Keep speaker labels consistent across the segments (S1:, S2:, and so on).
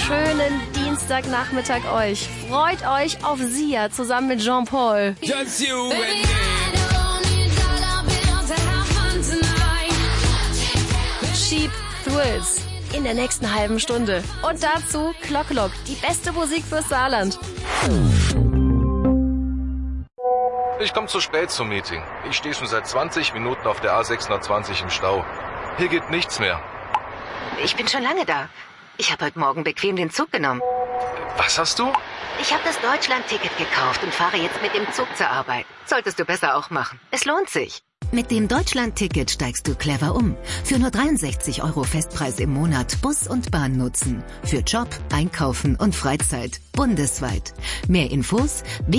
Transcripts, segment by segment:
S1: schönen Dienstagnachmittag euch. Freut euch auf Sia zusammen mit Jean-Paul.
S2: Just you and me.
S1: Cheap Thrills in der nächsten halben Stunde. Und dazu Clock, die beste Musik fürs Saarland.
S3: Ich komme zu spät zum Meeting. Ich stehe schon seit 20 Minuten auf der A620 im Stau. Hier geht nichts mehr.
S4: Ich bin schon lange da. Ich habe heute Morgen bequem den Zug genommen.
S3: Was hast du?
S4: Ich habe das Deutschland-Ticket gekauft und fahre jetzt mit dem Zug zur Arbeit. Solltest du besser auch machen. Es lohnt sich.
S5: Mit dem Deutschland-Ticket steigst du clever um. Für nur 63 € Festpreis im Monat Bus und Bahn nutzen. Für Job, Einkaufen und Freizeit. Bundesweit. Mehr Infos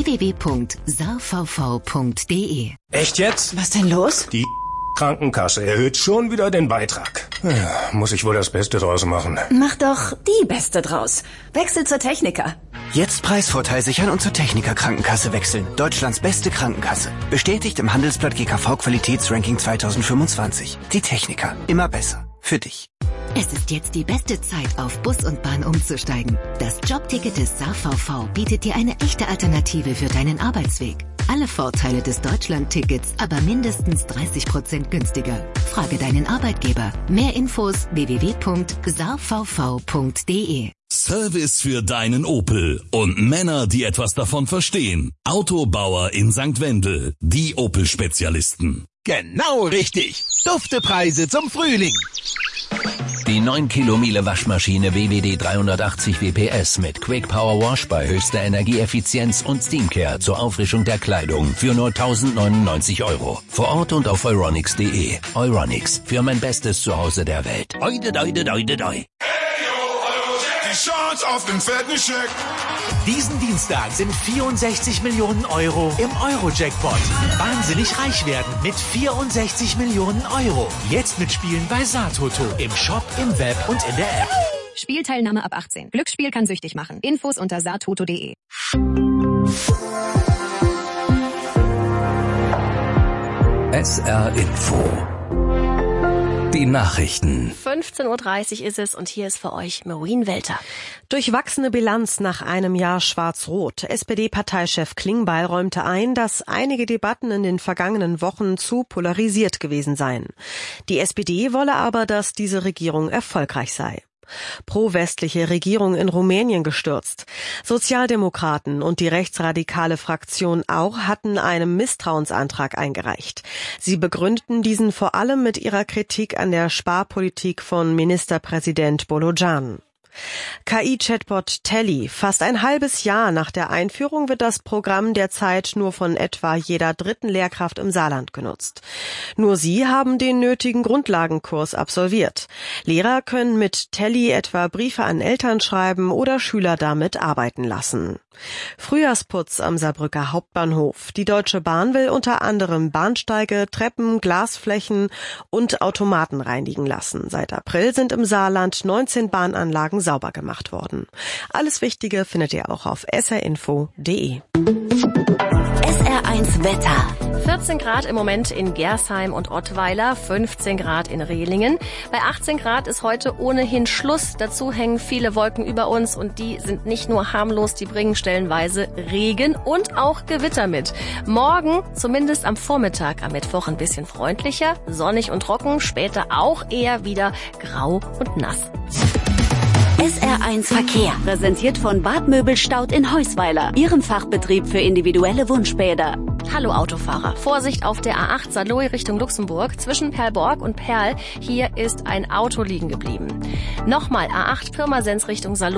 S5: www.saarvv.de.
S6: Echt jetzt?
S7: Was denn los?
S6: Die Krankenkasse erhöht schon wieder den Beitrag. Ja, muss ich wohl das Beste draus machen.
S7: Mach doch die Beste draus. Wechsel zur Techniker.
S8: Jetzt Preisvorteil sichern und zur Techniker Krankenkasse wechseln. Deutschlands beste Krankenkasse. Bestätigt im Handelsblatt GKV Qualitätsranking 2025. Die Techniker. Immer besser. Für dich.
S5: Es ist jetzt die beste Zeit, auf Bus und Bahn umzusteigen. Das Jobticket des SaarVV bietet dir eine echte Alternative für deinen Arbeitsweg. Alle Vorteile des Deutschland-Tickets, aber mindestens 30% günstiger. Frage deinen Arbeitgeber. Mehr Infos www.saarvv.de.
S9: Service für deinen Opel und Männer, die etwas davon verstehen. Autobauer in St. Wendel, die Opel-Spezialisten.
S10: Genau richtig. Duftepreise zum Frühling.
S11: Die 9 Kilometer Waschmaschine WWD 380 WPS mit Quick Power Wash bei höchster Energieeffizienz und Steamcare zur Auffrischung der Kleidung für nur 1.099 €. Vor Ort und auf euronics.de. Euronics, für mein bestes Zuhause der Welt. Oide, doide, doide, doi.
S12: Die Chance auf den fetten Scheck.
S10: Diesen Dienstag sind 64 Millionen € im Euro-Jackpot. Wahnsinnig reich werden mit 64 Millionen €. Jetzt mitspielen bei Saartoto. Im Shop, im Web und in der App.
S13: Spielteilnahme ab 18. Glücksspiel kann süchtig machen. Infos unter saartoto.de.
S9: SR Info. Die Nachrichten.
S1: 15:30 Uhr ist es und hier ist für euch Maureen Welter.
S14: Durchwachsene Bilanz nach einem Jahr Schwarz-Rot. SPD-Parteichef Klingbeil räumte ein, dass einige Debatten in den vergangenen Wochen zu polarisiert gewesen seien. Die SPD wolle aber, dass diese Regierung erfolgreich sei. Pro-westliche Regierung in Rumänien gestürzt. Sozialdemokraten und die rechtsradikale Fraktion auch hatten einen Misstrauensantrag eingereicht. Sie begründeten diesen vor allem mit ihrer Kritik an der Sparpolitik von Ministerpräsident Bolojan. KI-Chatbot Telly. Fast ein halbes Jahr nach der Einführung wird das Programm derzeit nur von etwa jeder dritten Lehrkraft im Saarland genutzt. Nur sie haben den nötigen Grundlagenkurs absolviert. Lehrer können mit Telly etwa Briefe an Eltern schreiben oder Schüler damit arbeiten lassen. Frühjahrsputz am Saarbrücker Hauptbahnhof. Die Deutsche Bahn will unter anderem Bahnsteige, Treppen, Glasflächen und Automaten reinigen lassen. Seit April sind im Saarland 19 Bahnanlagen sauber gemacht worden. Alles Wichtige findet ihr auch auf srinfo.de.
S5: SR1 Wetter.
S1: 14 Grad im Moment in Gersheim und Ottweiler, 15 Grad in Rehlingen. Bei 18 Grad ist heute ohnehin Schluss. Dazu hängen viele Wolken über uns und die sind nicht nur harmlos, die bringen stellenweise Regen und auch Gewitter mit. Morgen, zumindest am Vormittag, am Mittwoch ein bisschen freundlicher, sonnig und trocken, später auch eher wieder grau und nass.
S15: SR1 Verkehr, präsentiert von Bad Möbelstaud in Heusweiler, Ihrem Fachbetrieb für individuelle Wunschbäder.
S1: Hallo Autofahrer, Vorsicht auf der A8 Saarlouis Richtung Luxemburg, zwischen Perlborg und Perl, hier ist ein Auto liegen geblieben. Nochmal A8 Pirmasens Richtung Saarlouis.